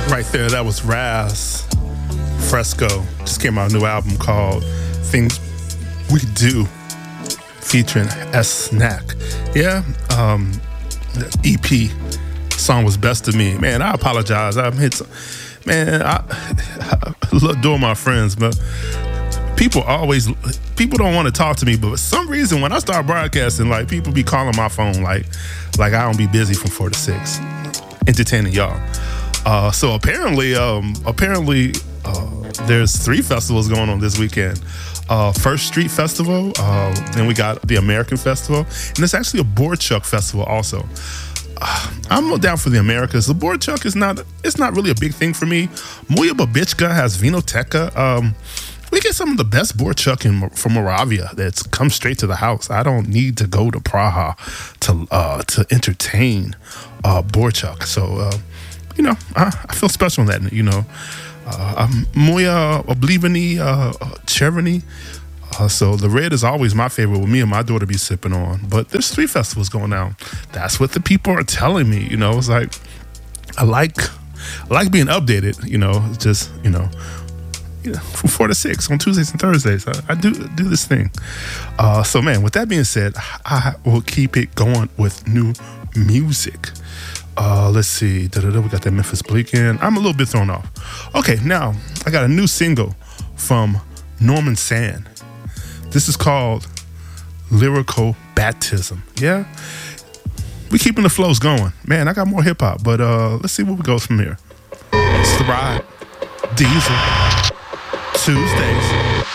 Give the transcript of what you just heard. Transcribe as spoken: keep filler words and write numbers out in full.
Right there, that was Raz Fresco. Just came out a new album called Things We Do, featuring S Snack. Yeah, um, the E P song was Best of Me. Man, I apologize. I've hit some, man, I, I adore my friends, but people always, people don't want to talk to me, but for some reason, when I start broadcasting, like, people be calling my phone like, like I don't be busy from four to six, entertaining y'all. Uh, so apparently, um, apparently, uh, there's three festivals going on this weekend. Uh, First Street Festival, uh, then we got the American Festival, and there's actually a board chuck festival also. Uh, I'm down for the Americas. The board chuck is not, it's not really a big thing for me. Moja Babička has Vinoteca. Um, we get some of the best board chuck in, from Moravia that's come straight to the house. I don't need to go to Praha to uh, to entertain uh, board chuck. So, uh, you know, I, I feel special in that, you know. Uh, um, Moja Oblivany, uh, Chervany. Uh, so the red is always my favorite with me and my daughter be sipping on. But there's three festivals going on. That's what the people are telling me, you know. It's like, I like, I like being updated, you know. It's just, you know, you know, from four to six on Tuesdays and Thursdays. I, I do do this thing. Uh, so, man, with that being said, I will keep it going with new music. Uh, let's see. Da-da-da, we got that Memphis Bleak in. I'm a little bit thrown off. Okay, now I got a new single from Norman Sand. This is called Lyrical Baptism. Yeah? We keeping the flows going. Man, I got more hip hop, but uh, let's see where we go from here. It's the ride. Diesel. Tuesdays.